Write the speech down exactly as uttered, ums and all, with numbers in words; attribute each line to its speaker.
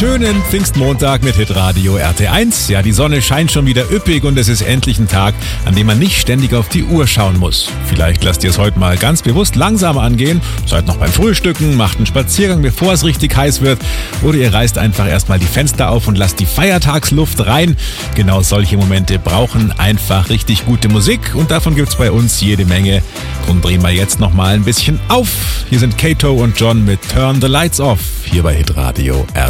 Speaker 1: schönen Pfingstmontag mit Hitradio R T eins. Ja, die Sonne scheint schon wieder üppig und es ist endlich ein Tag, an dem man nicht ständig auf die Uhr schauen muss. Vielleicht lasst ihr es heute mal ganz bewusst langsam angehen, seid noch beim Frühstücken, macht einen Spaziergang, bevor es richtig heiß wird, oder ihr reißt einfach erstmal die Fenster auf und lasst die Feiertagsluft rein. Genau solche Momente brauchen einfach richtig gute Musik und davon gibt's bei uns jede Menge. Drum drehen wir jetzt noch mal ein bisschen auf. Hier sind Kato und John mit Turn the Lights Off, hier bei Hitradio R